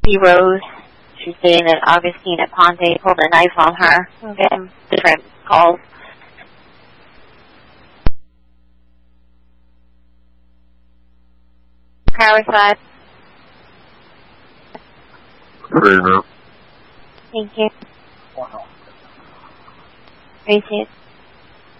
Nikki Rose. She's saying that Augustine at Ponte pulled a knife on her. We're getting different calls. Power side. Thank you. Wow. Appreciate it.